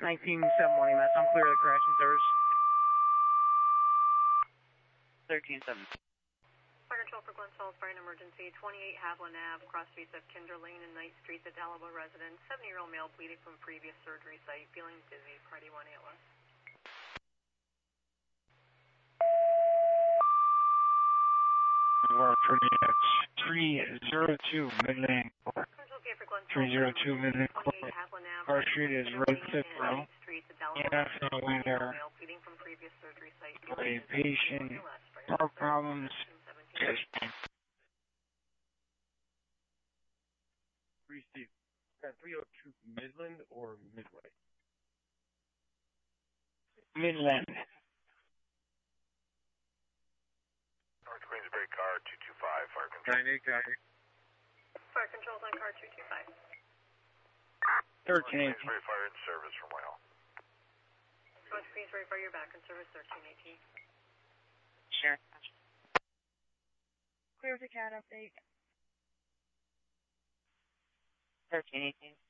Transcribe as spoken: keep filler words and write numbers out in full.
nineteen seven one E M S. I'm clear of the correction service. thirteen seven. Fire control for Glen Falls Fire and Emergency, twenty-eight Haviland Ave, cross streets of Kinder Lane and Knight Streets at Dalaba residence. seventy-year-old male bleeding from previous surgery site, feeling dizzy, Party one A L S. We're pretty at three zero two Midland Court. three zero two Midland Court. Car Street is Red Cliff Road. E M S on the way there. For a patient, car problems. Yes. Three Steve. Got three oh two Midland or Midway? Midland. North Queensbury car two two five, fire control. nine eight, nine eight. Fire control's on car two two five. thirteen eighteen. North Queensbury fire in service from Whitehall. North Queensbury fire, you're back in service, thirteen eighteen. Sure. Clear to cat update. thirteen eighteen.